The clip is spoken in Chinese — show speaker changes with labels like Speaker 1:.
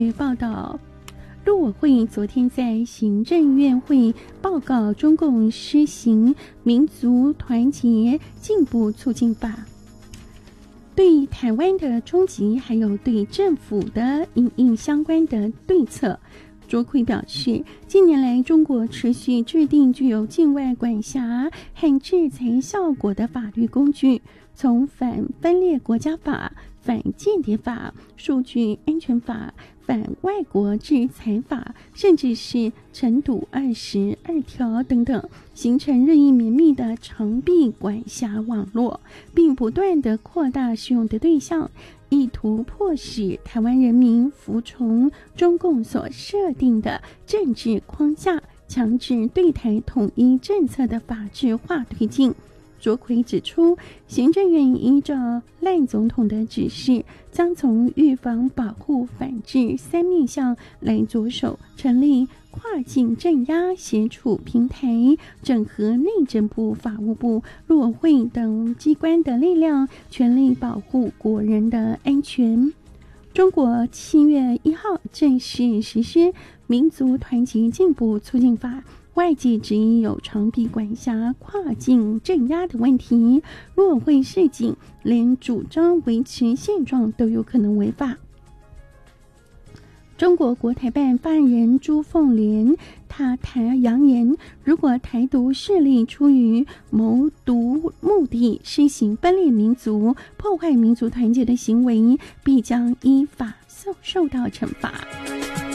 Speaker 1: 报道，陆委会昨天在行政院会报告中共施行民族团结进步促进法，对台湾的冲击，还有对政府的因应相关的对策。卓奎表示，近年来中国持续制定具有境外管辖和制裁效果的法律工具，从反分裂国家法、反间谍法、数据安全法、反外国制裁法，甚至是成都22条等等，形成日益绵密的长臂管辖网络，并不断地扩大适用的对象，意图迫使台湾人民服从中共所设定的政治框架，强制对台统一政策的法制化推进。卓奎指出，行政院依照赖总统的指示，将从预防、保护、反制三面向来着手，成立跨境镇压协处平台，整合内政部、法务部、陆委会等机关的力量，全力保护国人的安全。中国7月1号正式实施民族团结进步促进法，外界质疑有长臂管辖、跨境镇压的问题，陆委会示警，连主张维持现状都有可能违法。中国国台办发言人朱凤莲他扬言，如果台独势力出于谋独目的施行分裂民族、破坏民族团结的行为，必将依法受到惩罚。